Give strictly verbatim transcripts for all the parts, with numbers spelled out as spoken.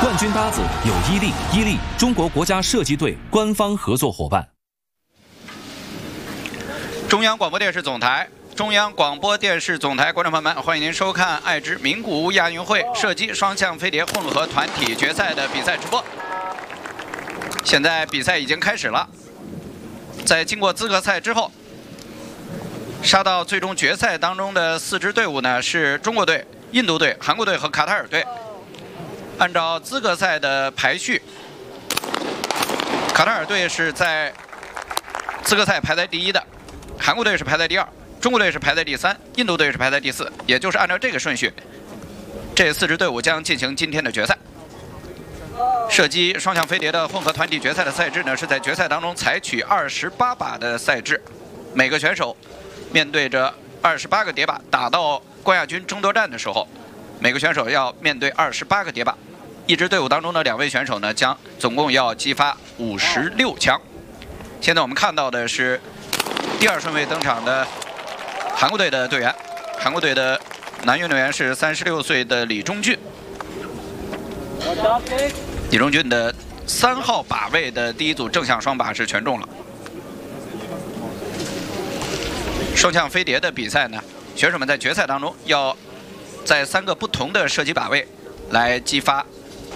冠军搭子有伊利，伊利中国国家射击队官方合作伙伴。 中央广播电视总台。 中央广播电视总台观众朋友们，欢迎您收看爱知名古屋亚运会射击双向飞碟混合团体决赛的比赛直播。现在比赛已经开始了，在经过资格赛之后，杀到最终决赛当中的四支队伍呢是中国队、印度队、韩国队和卡塔尔队。按照资格赛的排序，卡塔尔队是在资格赛排在第一的，韩国队是排在第二。 中国队是排在第三，印度队是排在第四，也就是按照这个顺序，这四支队伍将进行今天的决赛。射击双向飞碟的混合团体决赛的赛制呢，是在决赛当中采取二十八把的赛制，每个选手面对着二十八个碟靶，打到冠亚军争夺战的时候，每个选手要面对二十八个碟靶。一支队伍当中的两位选手呢，将总共要击发五十六枪。现在我们看到的是第二顺位登场的。 韩国队的队员，韩国队的男运动员是三十六岁的李忠俊。李忠俊的三号靶位的第一组正向双靶是全中了。双向飞碟的比赛呢，选手们在决赛当中要在三个不同的射击靶位来击发。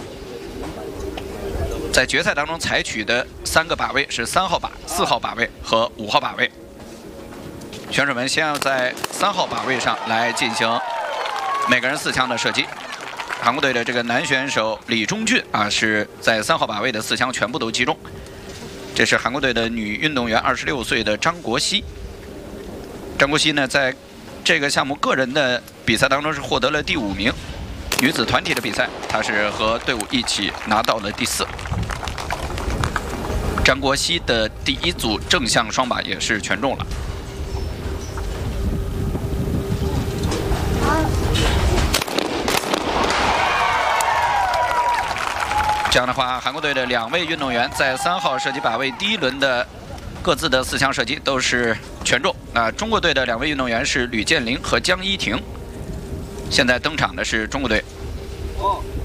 在决赛当中采取的三个靶位是三号靶、四号靶位和五号靶位。 选手们先要在三号靶位上来进行每个人四枪的射击。韩国队的这个男选手李忠俊啊，是在三号靶位的四枪全部都击中。这是韩国队的女运动员，二十六岁的张国熙。张国熙呢，在这个项目个人的比赛当中是获得了第五名，女子团体的比赛，她是和队伍一起拿到了第四。张国熙的第一组正向双靶也是全中了。 这样的话，韩国队的两位运动员在三号射击靶位第一轮的各自的四枪射击都是全中。那中国队的两位运动员是吕建林和江一婷。现在登场的是中国队。